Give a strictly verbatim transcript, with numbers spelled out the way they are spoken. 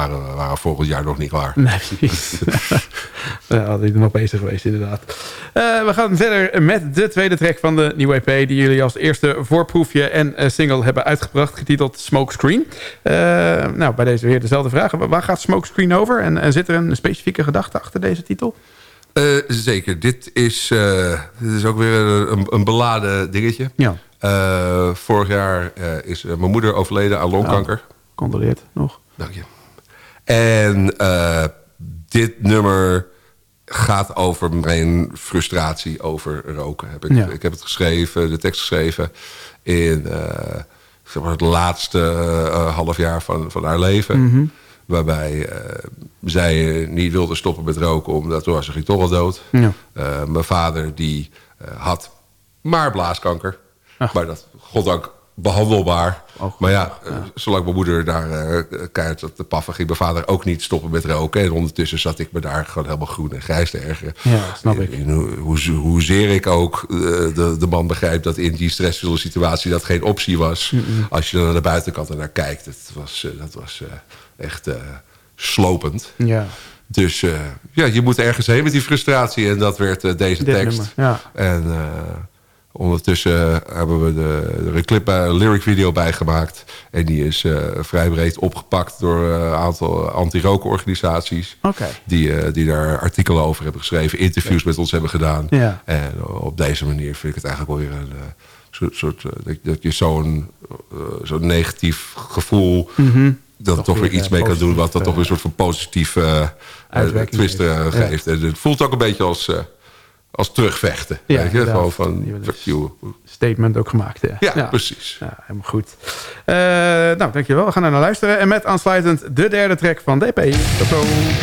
waren, waren volgend jaar nog niet klaar. Nee, precies. Ja, had ik er nog bezig geweest, inderdaad. Uh, we gaan verder met de tweede track van de nieuwe E P... die jullie als eerste voorproefje en uh, single hebben uitgebracht... getiteld Smokescreen. Uh, nou, bij deze weer dezelfde vraag. Waar gaat Smokescreen over? En uh, zit er een specifieke gedachte achter deze titel? Uh, zeker. Dit is, uh, dit is ook weer een, een beladen dingetje. Ja. Uh, vorig jaar uh, is uh, mijn moeder overleden aan longkanker. Oh, condoleerd nog. Dank je. En uh, dit nummer gaat over mijn frustratie over roken. Heb ik, ja. ik heb het geschreven, de tekst geschreven... in uh, zeg maar het laatste uh, half jaar van, van haar leven... Mm-hmm. Waarbij uh, zij niet wilde stoppen met roken, omdat toen was ze ging toch al dood. Ja. Uh, mijn vader die uh, had maar blaaskanker. Ach. Maar dat, goddank, behandelbaar. Oh, maar ja, uh, ja, zolang mijn moeder daar uh, keihard op de paffen ging... mijn vader ook niet stoppen met roken. En ondertussen zat ik me daar gewoon helemaal groen en grijs te ergeren. Ja, snap ik. En, en, hoe, hoezeer ik ook uh, de, de man begrijp dat in die stressvolle situatie... dat geen optie was. Mm-mm. Als je dan naar de buitenkant er naar kijkt. Dat was, uh, dat was uh, echt uh, slopend. Ja. Dus uh, ja, je moet ergens heen met die frustratie. En dat werd uh, deze Dit tekst. Nummer, ja. En uh, ondertussen hebben we de, er een clip, een lyric video bijgemaakt. En die is uh, vrij breed opgepakt door een aantal anti-rokenorganisaties. Okay. Die, uh, die daar artikelen over hebben geschreven. Interviews okay. met ons hebben gedaan. Ja. En op deze manier vind ik het eigenlijk wel weer een... Uh, soort, soort, uh, dat, dat je zo'n uh, zo'n negatief gevoel... Mm-hmm. dat toch, toch weer iets mee kan doen... wat dat uh, toch een soort van positieve uh, twist uh, geeft. Ja. En het voelt ook een beetje als... Uh, als terugvechten. Ja, weet je? Gewoon van, fuck you. Statement ook gemaakt. Ja, ja, ja. precies. Ja, helemaal goed. Uh, nou, dankjewel. We gaan er naar luisteren. En met aansluitend de derde track van D P. Tot zo.